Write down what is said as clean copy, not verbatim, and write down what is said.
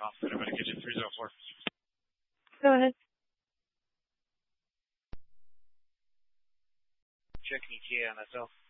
Austin, American Kitchen 304. Go ahead. Checking ETA on that cell.